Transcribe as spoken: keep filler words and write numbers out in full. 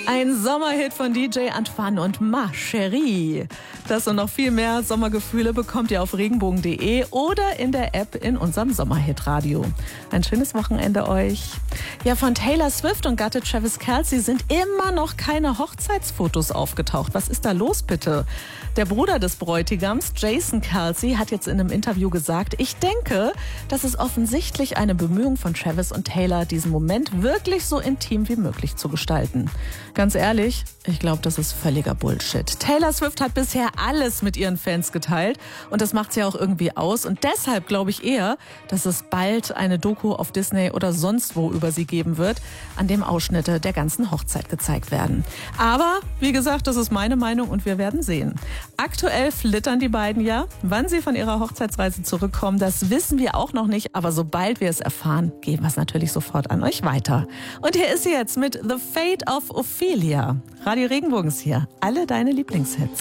Ein Sommerhit von D J Antoine und Ma Cherie. Das und noch viel mehr Sommergefühle bekommt ihr auf regenbogen punkt de oder in der App in unserem Sommerhit-Radio. Ein schönes Wochenende euch. Ja, von Taylor Swift und Gatte Travis Kelce sind immer noch keine Hochzeitsfotos aufgetaucht. Was ist da los bitte? Der Bruder des Bräutigams, Jason Kelce, hat jetzt in einem Interview gesagt, ich denke, das ist offensichtlich eine Bemühung von Travis und Taylor, diesen Moment wirklich so intim wie möglich zu gestalten. Ganz ehrlich, ich glaube, das ist völliger Bullshit. Taylor Swift hat bisher alles mit ihren Fans geteilt und das macht sie auch irgendwie aus. Und deshalb glaube ich eher, dass es bald eine Doku auf Disney oder sonst wo über sie geben wird, an dem Ausschnitte der ganzen Hochzeit gezeigt werden. Aber, wie gesagt, das ist meine Meinung und wir werden sehen. Aktuell flittern die beiden ja. Wann sie von ihrer Hochzeitsreise zurückkommen, das wissen wir auch noch nicht. Aber sobald wir es erfahren, geben wir es natürlich sofort an euch weiter. Und hier ist sie jetzt mit The Fate of Ophelia. Radio Regenbogen ist hier. Alle deine Lieblingshits.